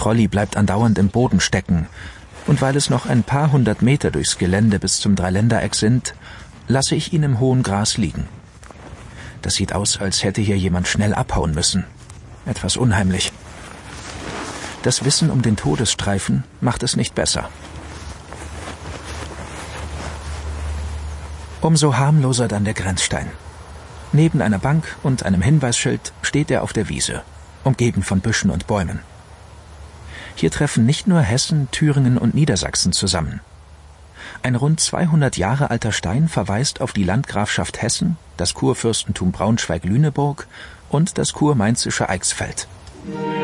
Trolley bleibt andauernd im Boden stecken, und weil es noch ein paar 100 Meter durchs Gelände bis zum Dreiländereck sind, lasse ich ihn im hohen Gras liegen. Das sieht aus, als hätte hier jemand schnell abhauen müssen. Etwas unheimlich. Das Wissen um den Todesstreifen macht es nicht besser. Umso harmloser dann der Grenzstein. Neben einer Bank und einem Hinweisschild steht er auf der Wiese, umgeben von Büschen und Bäumen. Hier treffen nicht nur Hessen, Thüringen und Niedersachsen zusammen. Ein rund 200 Jahre alter Stein verweist auf die Landgrafschaft Hessen, das Kurfürstentum Braunschweig-Lüneburg und das kurmainzische Eichsfeld.